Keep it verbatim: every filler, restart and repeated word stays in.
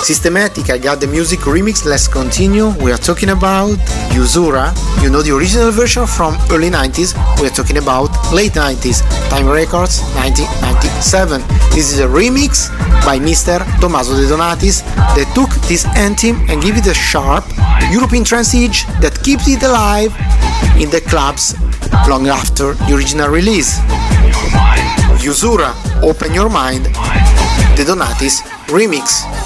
Systematica got the music remix. Let's continue. We are talking about Usura. You know the original version from early nineties. We are talking about late nineties. Time Records nineteen ninety-seven. This is a remix by Mister Tommaso De Donatis that took this anthem and gave it a sharp European trance edge that keeps it alive in the clubs long after the original release. Usura, Open Your Mind, De Donatis remix.